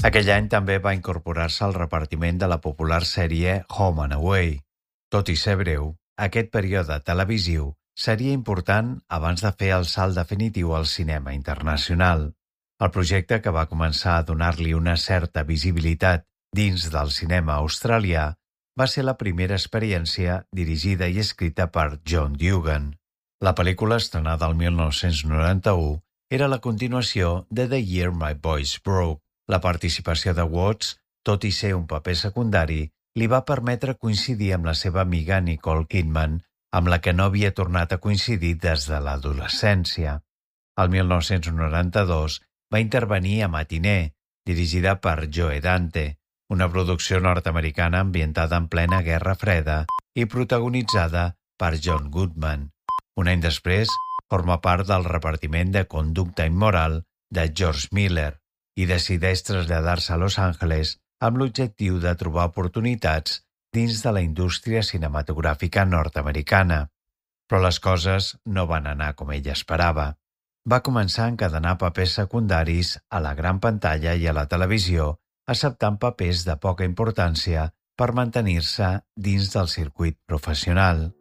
Aquell any també va incorporar-se al repartiment de la popular sèrie Home and Away. Tot i ser breu, aquest període televisiu seria important abans de fer el salt definitiu al cinema internacional. El projecte, que va començar a donar-li una certa visibilitat dins del cinema australià, va ser la primera experiència dirigida i escrita per John Dugan. La pel·lícula, estrenada el 1991, era la continuació de The Year My Voice Broke. La participació de Watts, tot i ser un paper secundari, li va permetre coincidir amb la seva amiga Nicole Kidman, amb la que no havia tornat a coincidir des de l'adolescència. El 1992 va intervenir a Matinee, dirigida per Joe Dante, una producció nord-americana ambientada en plena Guerra Freda i protagonitzada per John Goodman. Un any després, forma part del repartiment de Conducta Immoral de George Miller i decideix traslladar-se a Los Angeles amb l'objectiu de trobar oportunitats dins de la indústria cinematogràfica nord-americana. Però les coses no van anar com ella esperava. Va començar a encadenar papers secundaris a la gran pantalla i a la televisió, acceptant papers de poca importància per mantenir-se dins del circuit professional.